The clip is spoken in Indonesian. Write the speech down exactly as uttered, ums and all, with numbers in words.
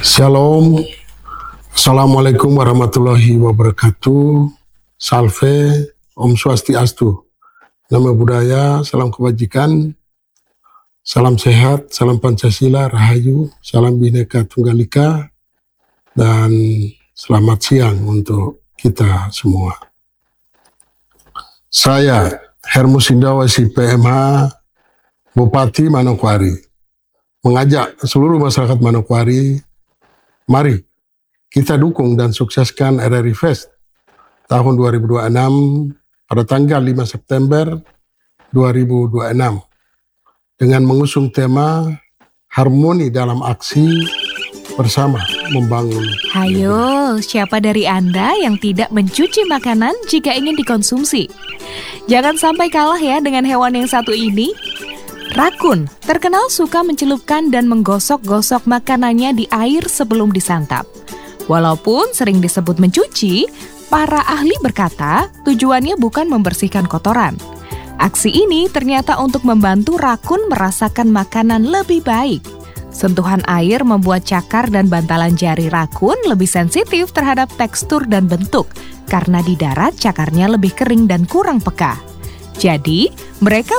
Shalom, Assalamualaikum warahmatullahi wabarakatuh. Salve, Om Swastiastu. Nama budaya, salam kebajikan, salam sehat, salam Pancasila, Rahayu, salam Bhinneka Tunggal Ika, dan selamat siang untuk kita semua. Saya, Hermus Indawa, S I P M H, Bupati Manokwari, mengajak seluruh masyarakat Manokwari, mari kita dukung dan sukseskan R R I Fest tahun dua ribu dua puluh enam pada tanggal lima September dua ribu dua puluh enam dengan mengusung tema Harmoni dalam Aksi Bersama Membangun. Hayo, siapa dari Anda yang tidak mencuci makanan jika ingin dikonsumsi? Jangan sampai kalah ya dengan hewan yang satu ini. Rakun terkenal suka mencelupkan dan menggosok-gosok makanannya di air sebelum disantap. Walaupun sering disebut mencuci, para ahli berkata tujuannya bukan membersihkan kotoran. Aksi ini ternyata untuk membantu rakun merasakan makanan lebih baik. Sentuhan air membuat cakar dan bantalan jari rakun lebih sensitif terhadap tekstur dan bentuk, karena di darat cakarnya lebih kering dan kurang peka. Jadi, mereka